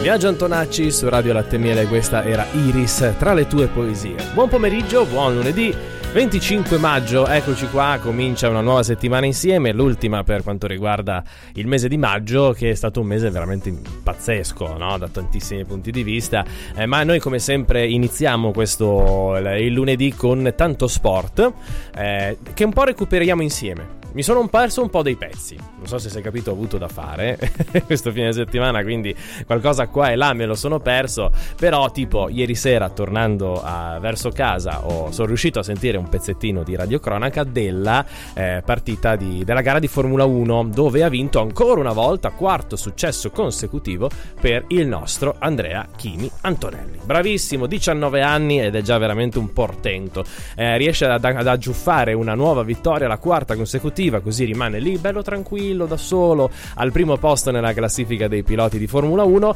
Biagio Antonacci su Radio Latte Miele, questa era Iris tra le tue poesie. Buon pomeriggio, buon lunedì 25 maggio, eccoci qua, comincia una nuova settimana insieme, l'ultima per quanto riguarda il mese di maggio, che è stato un mese veramente pazzesco, no? Da tantissimi punti di vista, ma noi come sempre iniziamo il lunedì con tanto sport che un po' recuperiamo insieme. Mi sono perso un po' dei pezzi, non so se si è capito, ho avuto da fare questo fine settimana, quindi qualcosa qua e là me lo sono perso, però tipo ieri sera tornando verso casa sono riuscito a sentire un pezzettino di radiocronaca della partita della gara di Formula 1, dove ha vinto ancora una volta, quarto successo consecutivo per il nostro Andrea Kimi Antonelli. Bravissimo, 19 anni ed è già veramente un portento, riesce ad aggiuffare una nuova vittoria, la quarta consecutiva, così rimane lì bello tranquillo da solo al primo posto nella classifica dei piloti di Formula 1,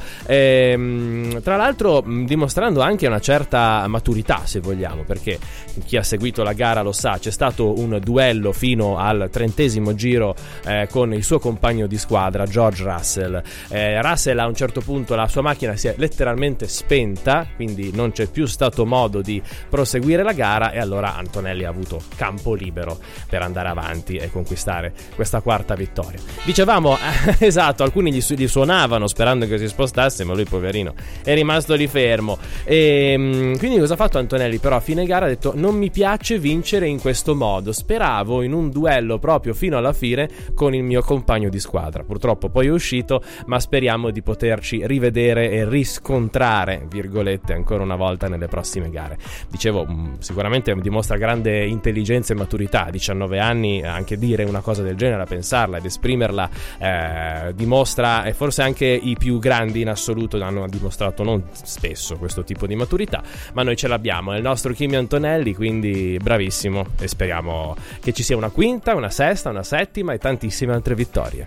tra l'altro dimostrando anche una certa maturità, se vogliamo, perché chi ha seguito la gara lo sa, c'è stato un duello fino al 30° giro con il suo compagno di squadra George Russell. Russell a un certo punto la sua macchina si è letteralmente spenta, quindi non c'è più stato modo di proseguire la gara, e allora Antonelli ha avuto campo libero per andare avanti e conquistare questa quarta vittoria. Dicevamo, esatto, alcuni gli suonavano sperando che si spostasse, ma lui poverino è rimasto lì fermo, e quindi cosa ha fatto Antonelli? Però a fine gara ha detto: non mi piace vincere in questo modo, speravo in un duello proprio fino alla fine con il mio compagno di squadra. Purtroppo poi è uscito, ma speriamo di poterci rivedere e riscontrare, virgolette, ancora una volta nelle prossime gare. Dicevo, sicuramente dimostra grande intelligenza e maturità, 19 anni, anche dire una cosa del genere, a pensarla ed esprimerla, dimostra, e forse anche i più grandi in assoluto hanno dimostrato non spesso questo tipo di maturità, ma noi ce l'abbiamo, è il nostro Kimi Antonelli, quindi bravissimo, e speriamo che ci sia una quinta, una sesta, una settima e tantissime altre vittorie.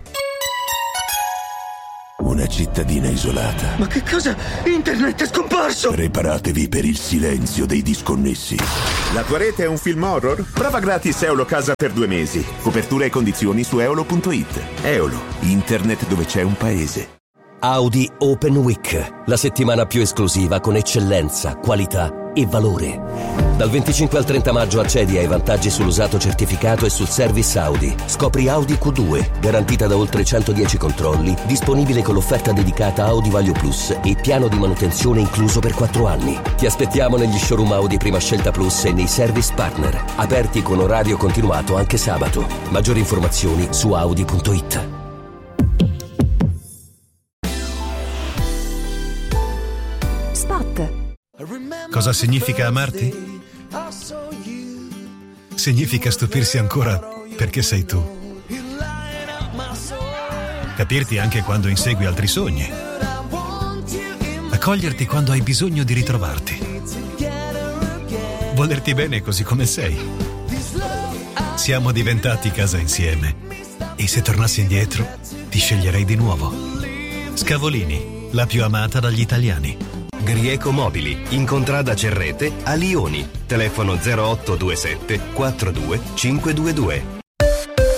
Una cittadina isolata. Ma che cosa? Internet è scomparso! Preparatevi per il silenzio dei disconnessi. La tua rete è un film horror? Prova gratis Eolo Casa per 2 mesi. Copertura e condizioni su eolo.it. Eolo, internet dove c'è un paese. Audi Open Week, la settimana più esclusiva con eccellenza, qualità e valore. Dal 25 al 30 maggio accedi ai vantaggi sull'usato certificato e sul service Audi. Scopri Audi Q2, garantita da oltre 110 controlli, disponibile con l'offerta dedicata Audi Value Plus e piano di manutenzione incluso per 4 anni. Ti aspettiamo negli showroom Audi Prima Scelta Plus e nei service partner, aperti con orario continuato anche sabato. Maggiori informazioni su audi.it. Cosa significa amarti? Significa stupirsi ancora perché sei tu. Capirti anche quando insegui altri sogni. Accoglierti quando hai bisogno di ritrovarti. Volerti bene così come sei. Siamo diventati casa insieme. E se tornassi indietro, ti sceglierei di nuovo. Scavolini, la più amata dagli italiani. Grieco Mobili, in contrada Cerrete a Lioni. Telefono 0827 42 522.